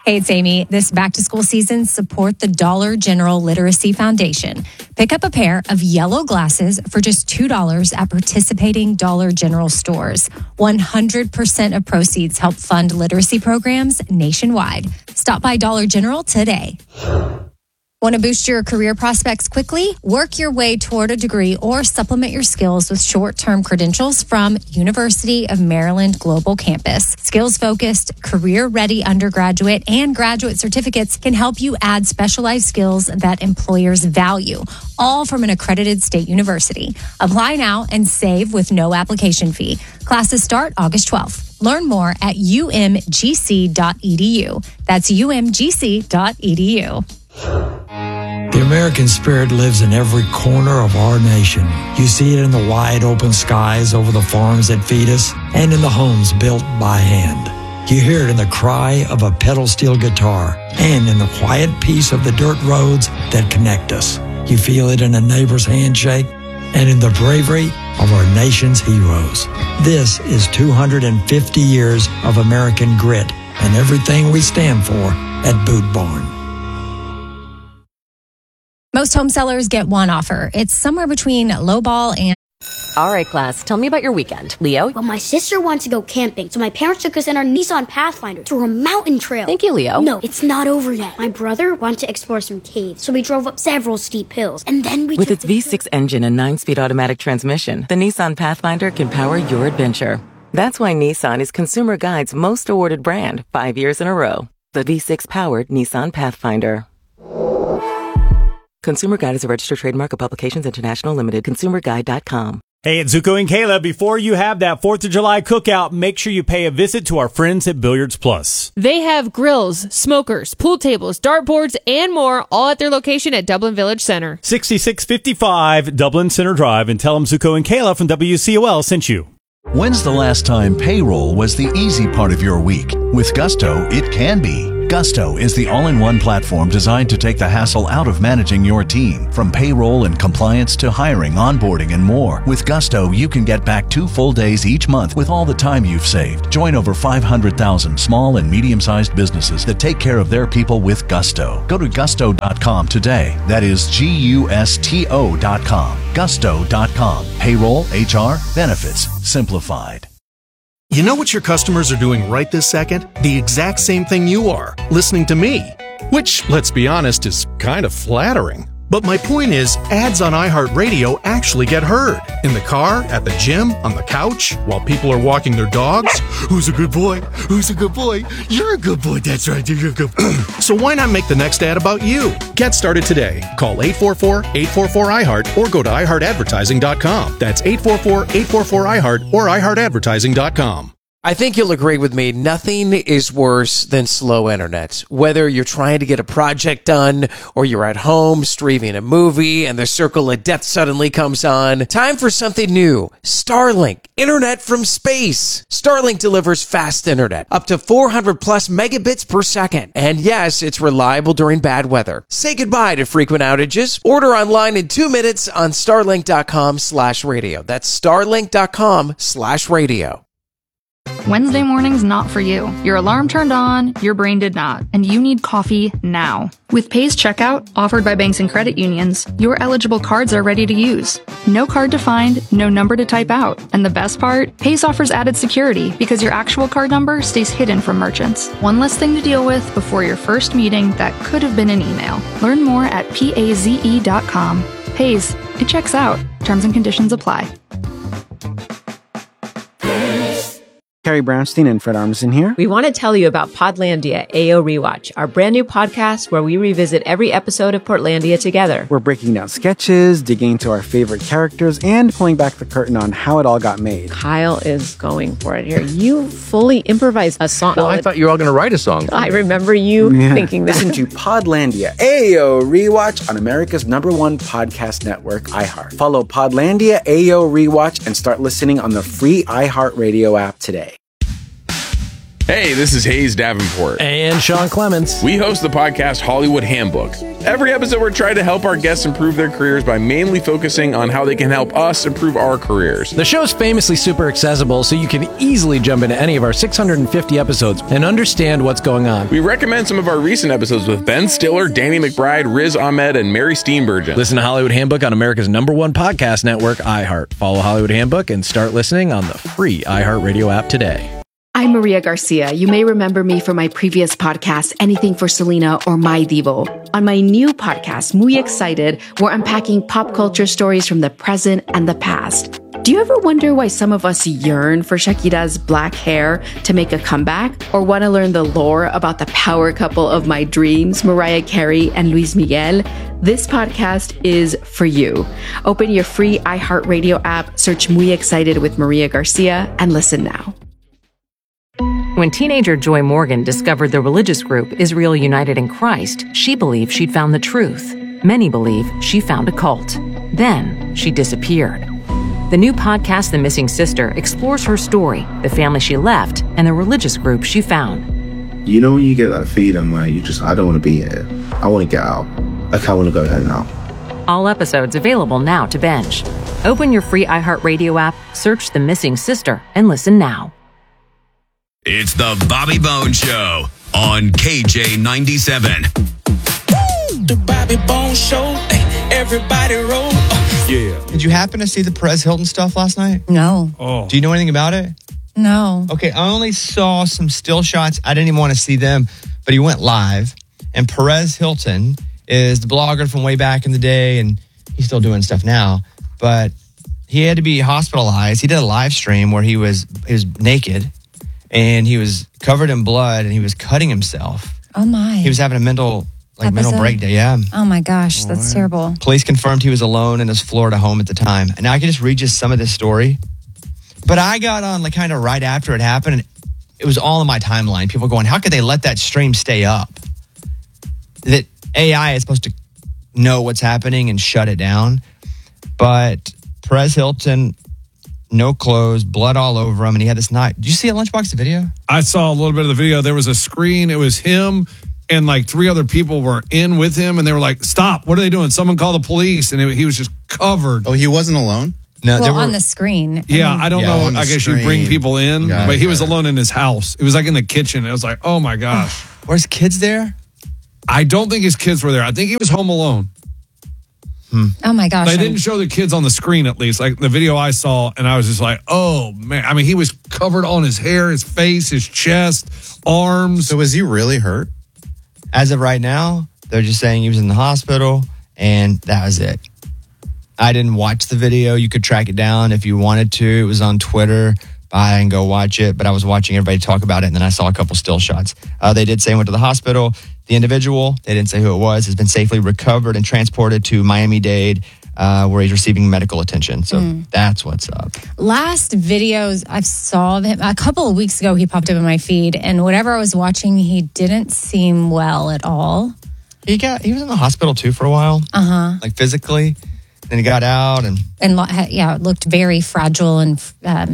Hey, it's Amy. This back-to-school season, support the Dollar General Literacy Foundation. Pick up a pair of yellow glasses for just $2 at participating Dollar General stores. 100% of proceeds help fund literacy programs nationwide. Stop by Dollar General today. Want to boost your career prospects quickly? Work your way toward a degree or supplement your skills with short-term credentials from University of Maryland Global Campus. Skills-focused, career-ready undergraduate and graduate certificates can help you add specialized skills that employers value, all from an accredited state university. Apply now and save with no application fee. Classes start August 12th. Learn more at umgc.edu. That's umgc.edu. The American spirit lives in every corner of our nation. You see it in the wide open skies over the farms that feed us and in the homes built by hand. You hear it in the cry of a pedal steel guitar and in the quiet peace of the dirt roads that connect us. You feel it in a neighbor's handshake and in the bravery of our nation's heroes. This is 250 years of American grit and everything we stand for at Boot Barn. Most home sellers get one offer. It's somewhere between lowball and... All right, class, tell me about your weekend. Leo? Well, my sister wanted to go camping, so my parents took us in our Nissan Pathfinder to a mountain trail. Thank you, Leo. No, it's not over yet. My brother wanted to explore some caves, so we drove up several steep hills, and then we... With its V6 engine and 9-speed automatic transmission, the Nissan Pathfinder can power your adventure. That's why Nissan is Consumer Guide's most awarded brand 5 years in a row. The V6-powered Nissan Pathfinder. Consumer Guide is a registered trademark of Publications International Limited. ConsumerGuide.com. Hey, it's Zuko and Kayla. Before you have that 4th of July cookout, make sure you pay a visit to our friends at Billiards Plus. They have grills, smokers, pool tables, dartboards, and more, all at their location at Dublin Village Center. 6655 Dublin Center Drive, and tell them Zuko and Kayla from WCOL sent you. When's the last time payroll was the easy part of your week? With Gusto, it can be. Gusto is the all-in-one platform designed to take the hassle out of managing your team. From payroll and compliance to hiring, onboarding, and more. With Gusto, you can get back 2 full days each month with all the time you've saved. Join over 500,000 small and medium-sized businesses that take care of their people with Gusto. Go to gusto.com today. That is Gusto.com. Gusto.com. Payroll, HR, benefits, simplified. You know what your customers are doing right this second? The exact same thing you are, listening to me. Which, let's be honest, is kind of flattering. But my point is, ads on iHeartRadio actually get heard. In the car, at the gym, on the couch, while people are walking their dogs. Who's a good boy? Who's a good boy? You're a good boy, that's right, you're a good boy. So why not make the next ad about you? Get started today. Call 844-844-iHeart or go to iHeartAdvertising.com. That's 844-844-iHeart or iHeartAdvertising.com. I think you'll agree with me, nothing is worse than slow internet. Whether you're trying to get a project done or you're at home streaming a movie and the circle of death suddenly comes on, time for something new. Starlink, internet from space. Starlink delivers fast internet, up to 400 plus megabits per second. And yes, it's reliable during bad weather. Say goodbye to frequent outages. Order online in 2 minutes on starlink.com/radio. That's starlink.com/radio. Wednesday morning's not for you. Your alarm turned on, your brain did not, and you need coffee now. With Pay's checkout, offered by banks and credit unions, your eligible cards are ready to use. No card to find, no number to type out. And the best part? Pay's offers added security because your actual card number stays hidden from merchants. One less thing to deal with before your first meeting that could have been an email. Learn more at paze.com. Pay's, it checks out. Terms and conditions apply. Carrie Brownstein and Fred Armisen here. We want to tell you about Podlandia AO Rewatch, our brand new podcast where we revisit every episode of Portlandia together. We're breaking down sketches, digging into our favorite characters, and pulling back the curtain on how it all got made. Kyle is going for it here. You fully improvised a song. Well, I thought you were all going to write a song. I remember you thinking that. Listen to Podlandia AO Rewatch on America's #1 podcast network, iHeart. Follow Podlandia AO Rewatch and start listening on the free iHeartRadio app today. Hey, this is Hayes Davenport. And Sean Clements. We host the podcast Hollywood Handbook. Every episode, we're trying to help our guests improve their careers by mainly focusing on how they can help us improve our careers. The show's famously super accessible, so you can easily jump into any of our 650 episodes and understand what's going on. We recommend some of our recent episodes with Ben Stiller, Danny McBride, Riz Ahmed, and Mary Steenburgen. Listen to Hollywood Handbook on America's #1 podcast network, iHeart. Follow Hollywood Handbook and start listening on the free iHeartRadio app today. I'm Maria Garcia. You may remember me from my previous podcast, Anything for Selena or My Divo. On my new podcast, Muy Excited, we're unpacking pop culture stories from the present and the past. Do you ever wonder why some of us yearn for Shakira's black hair to make a comeback? Or want to learn the lore about the power couple of my dreams, Mariah Carey and Luis Miguel? This podcast is for you. Open your free iHeartRadio app, search Muy Excited with Maria Garcia, and listen now. When teenager Joy Morgan discovered the religious group Israel United in Christ, she believed she'd found the truth. Many believe she found a cult. Then she disappeared. The new podcast, The Missing Sister, explores her story, the family she left, and the religious group she found. You know when you get that feeling where I don't want to be here. I want to get out. Like, I want to go home now. All episodes available now to binge. Open your free iHeartRadio app, search The Missing Sister, and listen now. It's the Bobby Bones Show on KJ97. The Bobby Bones Show. Everybody roll. Yeah. Did you happen to see the Perez Hilton stuff last night? No. Oh. Do you know anything about it? No. Okay, I only saw some still shots. I didn't even want to see them, but he went live. And Perez Hilton is the blogger from way back in the day, and he's still doing stuff now. But he had to be hospitalized. He did a live stream where he was naked, and he was covered in blood, and he was cutting himself. Oh, my. He was having a mental breakdown. Yeah. Oh, my gosh. That's terrible. Police confirmed he was alone in his Florida home at the time. And now I can just read just some of this story. But I got on kind of right after it happened, and it was all in my timeline. People going, how could they let that stream stay up? That AI is supposed to know what's happening and shut it down. But Perez Hilton, no clothes, blood all over him, and he had this knife. Did you see a Lunchbox video? I saw a little bit of the video. There was a screen. It was him and like 3 other people were in with him, and they were like, stop, what are they doing? Someone call the police. And he was just covered. Oh, he wasn't alone? No, well, on the screen. Yeah, I don't know. I guess you bring people in, but he was alone in his house. It was like in the kitchen. It was like, oh my gosh. Were his kids there? I don't think his kids were there. I think he was home alone. Oh my gosh. They didn't show the kids on the screen, at least. Like the video I saw, and I was just like, oh man. I mean, he was covered on his hair, his face, his chest, arms. So was he really hurt? As of right now, they're just saying he was in the hospital, and that was it. I didn't watch the video. You could track it down if you wanted to. It was on Twitter. Buy and go watch it. But I was watching everybody talk about it, and then I saw a couple still shots. They did say he went to the hospital. The individual, they didn't say who it was, has been safely recovered and transported to Miami-Dade, where he's receiving medical attention. So that's what's up. Last videos I saw of him, a couple of weeks ago, he popped up in my feed, and whatever I was watching, he didn't seem well at all. He was in the hospital too for a while. Like physically. Then he got out and it looked very fragile and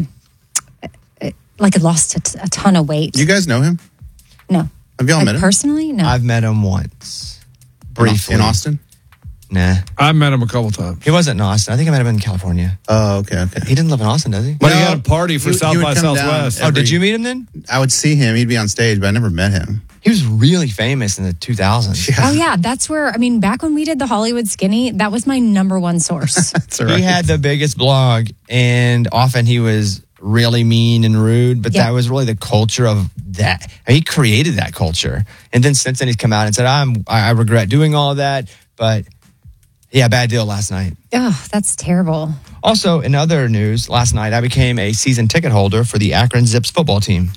like it lost a ton of weight. You guys know him? No. Have y'all met him? Personally, no. I've met him once. Briefly. In Austin? Nah. I've met him a couple times. He wasn't in Austin. I think I met him in California. Oh, okay. He didn't live in Austin, does he? But he had a party for South by Southwest. Oh, did you meet him then? I would see him. He'd be on stage, but I never met him. He was really famous in the 2000s. Oh, yeah. That's where, back when we did the Hollywood Skinny, that was my number one source. That's right. He had the biggest blog, and often he was really mean and rude, but that was really the culture of that. He created that culture. And then since then, he's come out and said, I regret doing all of that, but yeah, bad deal last night. Oh, that's terrible. Also, in other news, last night, I became a season ticket holder for the Akron Zips football team.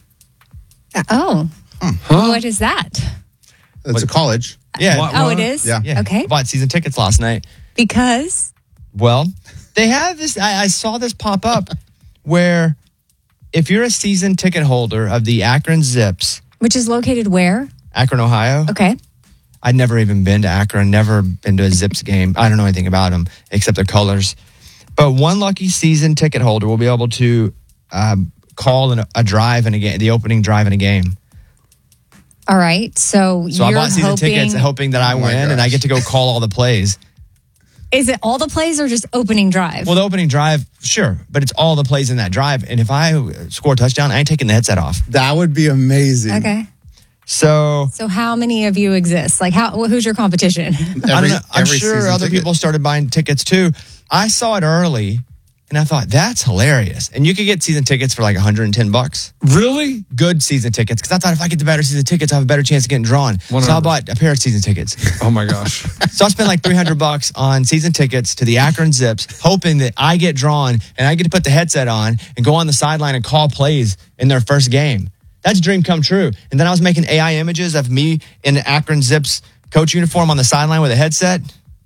What is that? It's a college. Yeah. It is? Yeah. Okay. I bought season tickets last night. Because? Well, they have this, I saw this pop up where if you're a season ticket holder of the Akron Zips. Which is located where? Akron, Ohio. Okay. I'd never even been to Akron, never been to a Zips game. I don't know anything about them except their colors. But one lucky season ticket holder will be able to call a drive in a game, the opening drive in a game. All right. So I bought season tickets hoping that I win and I get to go call all the plays. Is it all the plays or just opening drive? Well, the opening drive, sure, but it's all the plays in that drive. And if I score a touchdown, I ain't taking the headset off. That would be amazing. Okay. So how many of you exist? Like, who's your competition? I don't know. I'm sure other people started buying tickets too. I saw it early and I thought, that's hilarious. And you could get season tickets for like $110. Really? Good season tickets. Because I thought if I get the better season tickets, I have a better chance of getting drawn. 100. So I bought a pair of season tickets. Oh my gosh. So I spent like $300 on season tickets to the Akron Zips, hoping that I get drawn and I get to put the headset on and go on the sideline and call plays in their first game. That's a dream come true. And then I was making AI images of me in the Akron Zips coach uniform on the sideline with a headset.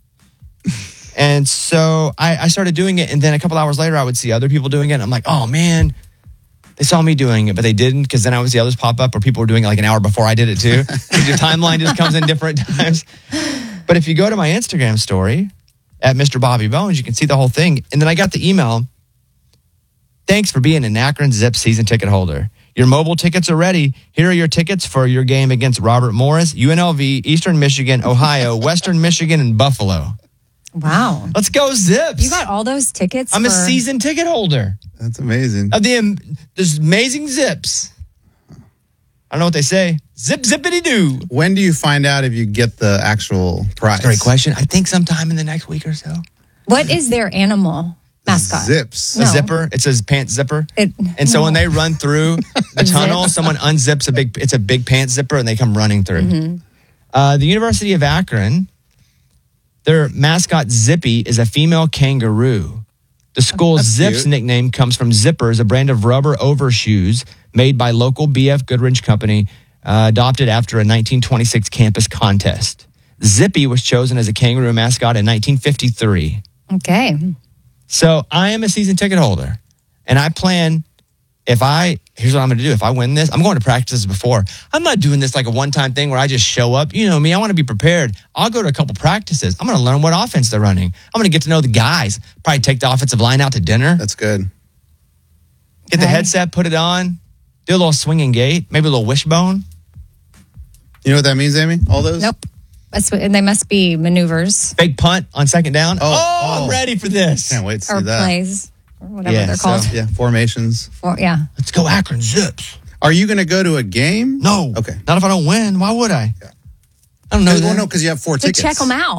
And so I started doing it. And then a couple hours later, I would see other people doing it. And I'm like, oh, man, they saw me doing it, but they didn't. Because then I would see others pop up where people were doing it like an hour before I did it, too. Your timeline just comes in different times. But if you go to my Instagram story at Mr. Bobby Bones, you can see the whole thing. And then I got the email. Thanks for being an Akron Zip season ticket holder. Your mobile tickets are ready. Here are your tickets for your game against Robert Morris, UNLV, Eastern Michigan, Ohio, Western Michigan, and Buffalo. Wow. Let's go Zips. You got all those tickets? I'm a season ticket holder. That's amazing. Of this amazing Zips. I don't know what they say. Zip, zippity doo. When do you find out if you get the actual prize? Great question. I think sometime in the next week or so. What is their animal mascot? Zips. A zipper. It says pants zipper. And so when they run through the tunnel, someone unzips it's a big pants zipper and they come running through. Mm-hmm. The University of Akron, their mascot Zippy is a female kangaroo. The school's Zips nickname comes from Zippers, a brand of rubber overshoes made by local BF Goodrich Company, adopted after a 1926 campus contest. Zippy was chosen as a kangaroo mascot in 1953. Okay. So I am a season ticket holder, and I plan, here's what I'm going to do. If I win this, I'm going to practices before. I'm not doing this like a one-time thing where I just show up. You know me, I want to be prepared. I'll go to a couple practices. I'm going to learn what offense they're running. I'm going to get to know the guys. Probably take the offensive line out to dinner. That's good. Get the headset, put it on, do a little swinging gait, maybe a little wishbone. You know what that means, Amy? All those? Nope. And they must be maneuvers. Fake punt on second down. Oh, I'm ready for this. Can't wait to see Or that. plays, or whatever they're called. Formations. Yeah. Let's go Akron Zips. Are you going to go to a game? No. Okay. Not if I don't win. Why would I? I don't know. Well, no, because you have 4 tickets. Check them out.